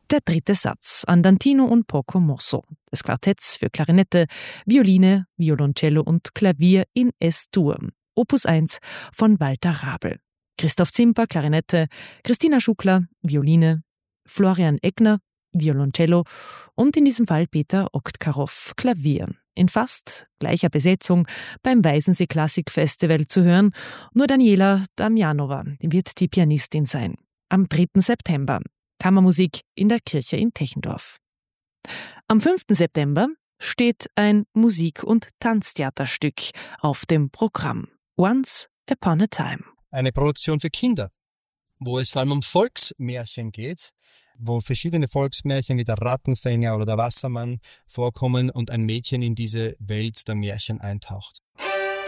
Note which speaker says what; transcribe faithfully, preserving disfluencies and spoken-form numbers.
Speaker 1: Der dritte Satz, Andantino und Poco Mosso, des Quartetts für Klarinette, Violine, Violoncello und Klavier in S-Dur, Opus eins von Walter Rabel. Christoph Zimper, Klarinette, Christina Schuckler, Violine, Florian Egner, Violoncello und in diesem Fall Peter Oktkarow, Klavier. In fast gleicher Besetzung beim Weißensee Klassik Festival zu hören. Nur Daniela Damjanova wird die Pianistin sein. Am dritten September. Kammermusik in der Kirche in Techendorf. Am fünften September steht ein Musik- und Tanztheaterstück auf dem Programm. Once Upon a Time.
Speaker 2: Eine Produktion für Kinder, wo es vor allem um Volksmärchen geht, wo verschiedene Volksmärchen wie der Rattenfänger oder der Wassermann vorkommen und ein Mädchen in diese Welt der Märchen eintaucht.